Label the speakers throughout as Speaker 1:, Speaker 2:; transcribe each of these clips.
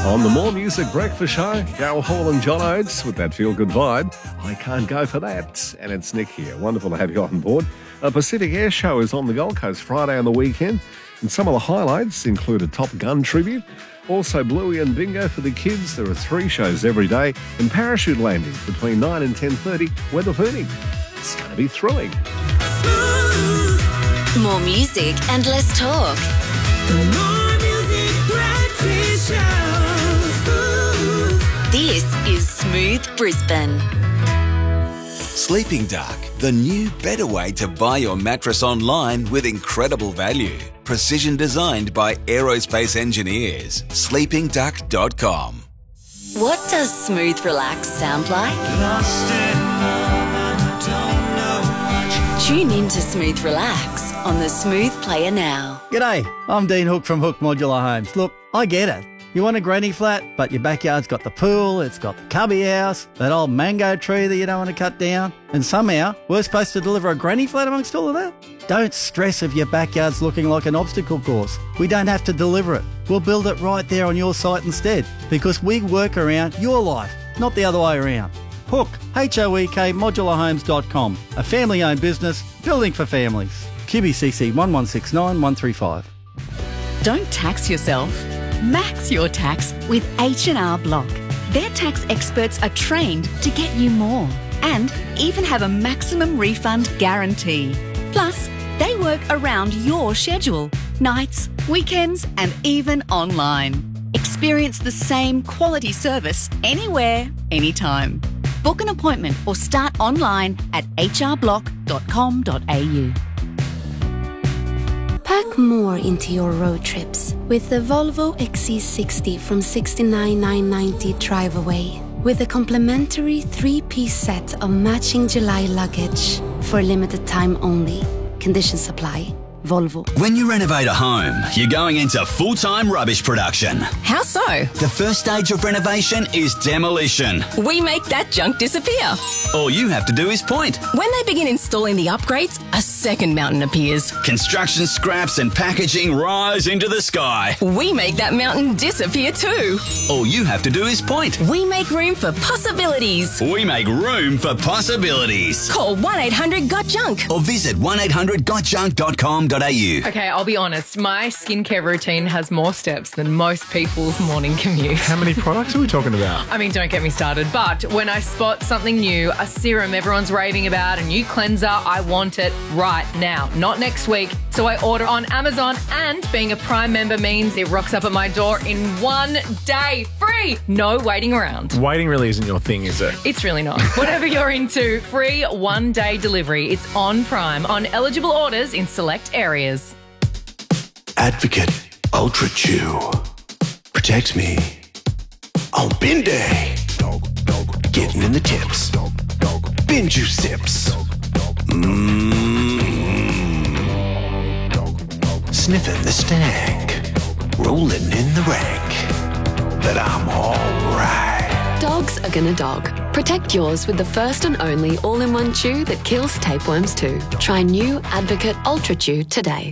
Speaker 1: On the More Music Breakfast Show, Daryl Hall and John Oates with that feel-good vibe. I can't go for that. And it's Nick here. Wonderful to have you on board. A Pacific Air Show is on the Gold Coast Friday on the weekend. And some of the highlights include a Top Gun tribute. Also Bluey and Bingo for the kids. There are 3 shows every day. And parachute landings between 9 and 10:30. Weather permitting. It's going to be thrilling.
Speaker 2: More music and less talk.
Speaker 3: The More Music Breakfast Show.
Speaker 2: This is Smooth Brisbane.
Speaker 4: Sleeping Duck, the new, better way to buy your mattress online with incredible value. Precision designed by aerospace engineers. sleepingduck.com.
Speaker 2: What does Smooth Relax sound like? Tune in to Smooth Relax on the Smooth Player now.
Speaker 5: G'day, I'm Dean Hook from Hook Modular Homes. Look, I get it. You want a granny flat, but your backyard's got the pool, it's got the cubby house, that old mango tree that you don't want to cut down, and somehow we're supposed to deliver a granny flat amongst all of that? Don't stress if your backyard's looking like an obstacle course. We don't have to deliver it. We'll build it right there on your site instead, because we work around your life, not the other way around. Hook, H-O-E-K, modularhomes.com, a family-owned business, building for families. QBCC 1169 135.
Speaker 6: Don't tax yourself. Max your tax with H&R Block. Their tax experts are trained to get you more and even have a maximum refund guarantee. Plus, they work around your schedule, nights, weekends, and even online. Experience the same quality service anywhere, anytime. Book an appointment or start online at hrblock.com.au.
Speaker 7: Pack more into your road trips with the Volvo XC60 from $69,990 drive away with a complimentary 3-piece set of matching July luggage for a limited time only. Conditions apply. Volvo.
Speaker 4: When you renovate a home, you're going into full-time rubbish production.
Speaker 8: How so?
Speaker 4: The first stage of renovation is demolition.
Speaker 8: We make that junk disappear.
Speaker 4: All you have to do is point.
Speaker 8: When they begin installing the upgrades, a second mountain appears.
Speaker 4: Construction scraps and packaging rise into the sky.
Speaker 8: We make that mountain disappear too.
Speaker 4: All you have to do is point.
Speaker 8: We make room for possibilities.
Speaker 4: We make room for possibilities.
Speaker 8: Call 1-800-GOT-JUNK
Speaker 4: or visit 1-800-GOTJUNK.com.au.
Speaker 9: Okay, I'll be honest. My skincare routine has more steps than most people's morning commute.
Speaker 10: How many products are we talking about?
Speaker 9: I mean, don't get me started. But when I spot something new, a serum everyone's raving about, a new cleanser, I want it right now, not next week. So I order on Amazon, and being a Prime member means it rocks up at my door in 1 day. Free! No waiting around.
Speaker 10: Waiting really isn't your thing, is it?
Speaker 9: It's really not. Whatever you're into, free 1-day delivery. It's on Prime on eligible orders in select areas.
Speaker 11: Advocate Ultra Chew. Protects me on bin day. Getting in the tips. Bin juice sips. Sniffing the stank. Rolling in the rank. That I'm alright.
Speaker 12: Dogs are gonna dog. Protect yours with the first and only all-in-one chew that kills tapeworms too. Try new Advocate Ultra Chew today.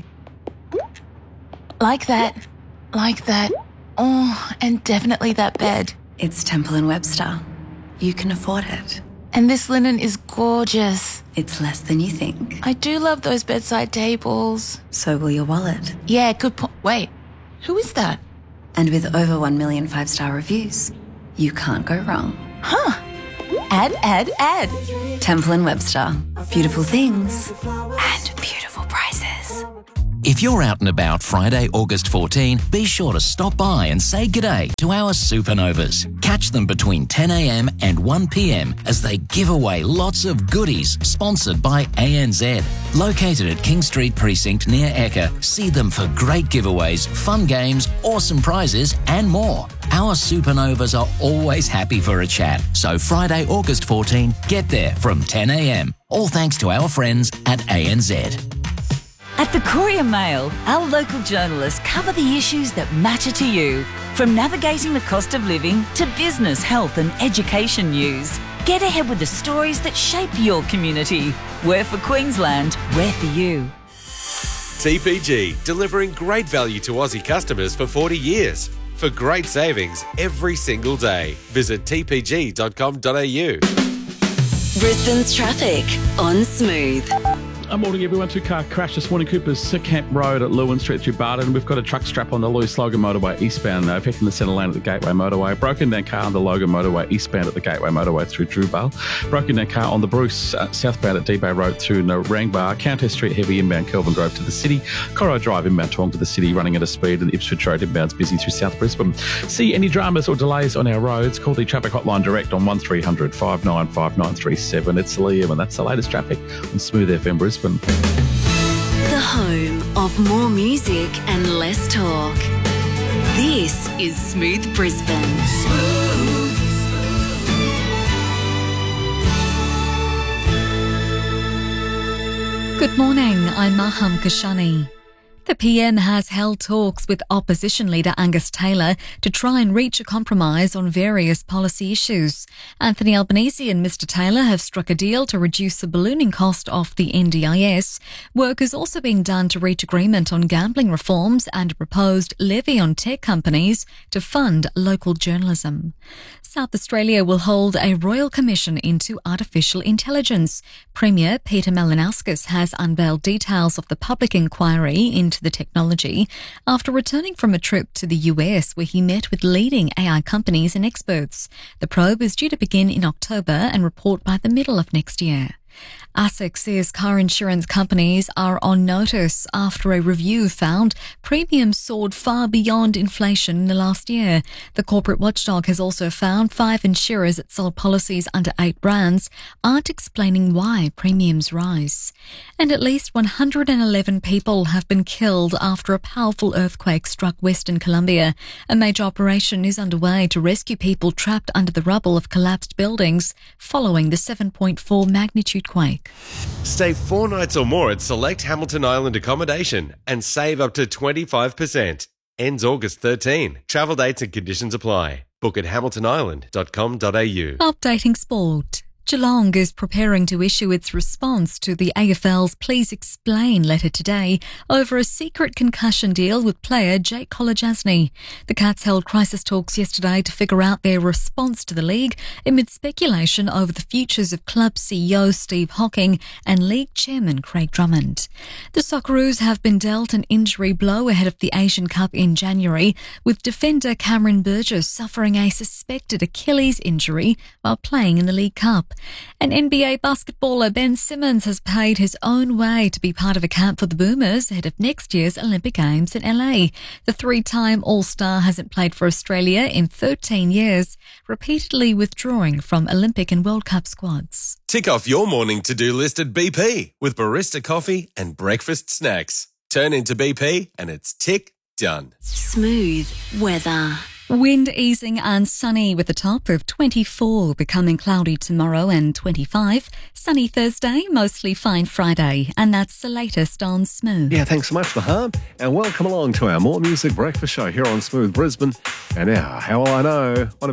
Speaker 13: Like that. Like that. Oh, and definitely that bed.
Speaker 14: It's Temple & Webster. You can afford it.
Speaker 13: And this linen is gorgeous.
Speaker 14: It's less than you think.
Speaker 13: I do love those bedside tables.
Speaker 14: So will your wallet.
Speaker 13: Yeah, good point. Wait, who is that?
Speaker 14: And with over 1 million 5-star reviews, you can't go wrong.
Speaker 13: Huh. Add.
Speaker 14: Temple & Webster. Beautiful things and beautiful prices.
Speaker 15: If you're out and about Friday, August 14, be sure to stop by and say g'day to our Supernovas. Catch them between 10 a.m. and 1 p.m. as they give away lots of goodies sponsored by ANZ. Located at King Street Precinct near Ekka, see them for great giveaways, fun games, awesome prizes and more. Our Supernovas are always happy for a chat. So Friday, August 14, get there from 10 a.m. All thanks to our friends at ANZ.
Speaker 16: At the Courier Mail, our local journalists cover the issues that matter to you. From navigating the cost of living to business, health and education news. Get ahead with the stories that shape your community. We're for Queensland, we're for you.
Speaker 17: TPG, delivering great value to Aussie customers for 40 years. for great savings every single day. Visit tpg.com.au.
Speaker 2: Brisbane's traffic on Smooth.
Speaker 18: Good morning, everyone. Two-car crash this morning. Cooper's Camp Road at Lewin Street through Barton. We've got a truck strap on the Lewis Logan Motorway eastbound, affecting the centre lane at the Gateway Motorway. Broken down car on the Logan Motorway eastbound at the Gateway Motorway through Drewvale. Broken down car on the Bruce southbound at D-Bay Road through Narangba. Countess Street heavy inbound Kelvin Grove to the city. Corro Drive inbound Toowong to the city running at a speed, and Ipswich Road inbound's busy through South Brisbane. See any dramas or delays on our roads? Call the traffic hotline direct on 1300 595937. It's Liam, and that's the latest traffic on Smooth FM Brisbane.
Speaker 2: The home of more music and less talk. This is Smooth Brisbane.
Speaker 19: Good morning, I'm Maham Kashani. The PM has held talks with opposition leader Angus Taylor to try and reach a compromise on various policy issues. Anthony Albanese and Mr Taylor have struck a deal to reduce the ballooning cost of the NDIS. Work is also being done to reach agreement on gambling reforms and a proposed levy on tech companies to fund local journalism. South Australia will hold a Royal Commission into Artificial Intelligence. Premier Peter Malinauskas has unveiled details of the public inquiry into the technology after returning from a trip to the US where he met with leading AI companies and experts. The probe is due to begin in October and report by the middle of next year. ASIC says car insurance companies are on notice after a review found premiums soared far beyond inflation in the last year. The corporate watchdog has also found 5 insurers that sold policies under 8 brands aren't explaining why premiums rise. And at least 111 people have been killed after a powerful earthquake struck Western Colombia. A major operation is underway to rescue people trapped under the rubble of collapsed buildings following the 7.4 magnitude quake.
Speaker 17: Stay 4 nights or more at select Hamilton Island accommodation and save up to 25%. Ends August 13. Travel dates and conditions apply. Book at hamiltonisland.com.au.
Speaker 19: Updating sport. Geelong is preparing to issue its response to the AFL's Please Explain letter today over a secret concussion deal with player Jake Kolodjasny. The Cats held crisis talks yesterday to figure out their response to the league amid speculation over the futures of club CEO Steve Hocking and league chairman Craig Drummond. The Socceroos have been dealt an injury blow ahead of the Asian Cup in January, with defender Cameron Burgess suffering a suspected Achilles injury while playing in the League Cup. And NBA basketballer Ben Simmons has paid his own way to be part of a camp for the Boomers ahead of next year's Olympic Games in LA. The 3-time All-Star hasn't played for Australia in 13 years, repeatedly withdrawing from Olympic and World Cup squads.
Speaker 17: Tick off your morning to-do list at BP with barista coffee and breakfast snacks. Turn into BP and it's tick done.
Speaker 2: Smooth weather.
Speaker 19: Wind easing and sunny with a top of 24, becoming cloudy tomorrow and 25. Sunny Thursday, mostly fine Friday. And that's the latest on Smooth.
Speaker 1: Yeah, thanks so much, Maham. And welcome along to our More Music Breakfast Show here on Smooth Brisbane. And now, how will I know? One of